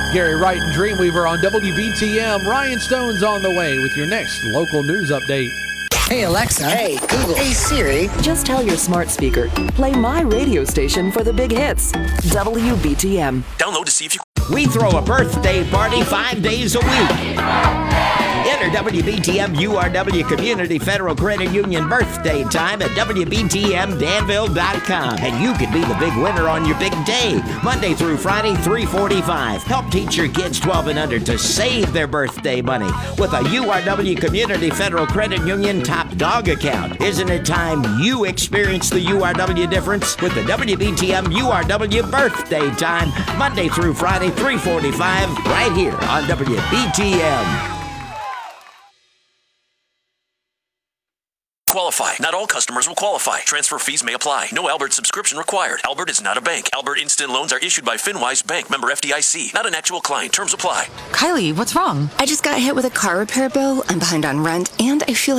Gary Wright and Dreamweaver on WBTM. Ryan Stone's on the way with your next local news update. Hey, Alexa. Hey, Google. Hey, Siri. Just tell your smart speaker, play my radio station for the big hits. WBTM. Download to see if you... We throw a birthday party 5 days a week. Enter WBTM URW Community Federal Credit Union birthday time at WBTMDanville.com. And you could be the big winner on your big day. Monday through Friday, 3:45. Help teach your kids 12 and under to save their birthday money with a URW Community Federal Credit Union Top Dog account. Isn't it time you experience the URW difference with the WBTM URW birthday time? Monday through Friday, 3:45, right here on WBTM. Qualify. Not all customers will qualify. Transfer fees may apply. No Albert subscription required. Albert is not a bank. Albert Instant Loans are issued by FinWise Bank, member FDIC. Not an actual client. Terms apply. Kylie, what's wrong? I just got hit with a car repair bill. I'm behind on rent, and I feel